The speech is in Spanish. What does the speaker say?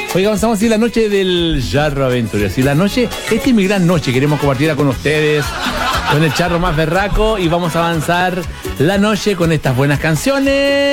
Oiga, avanzamos así la noche del Charro Aventuras. Y la noche, esta es mi gran noche, queremos compartirla con ustedes, con el charro más berraco, y vamos a avanzar la noche con estas buenas canciones.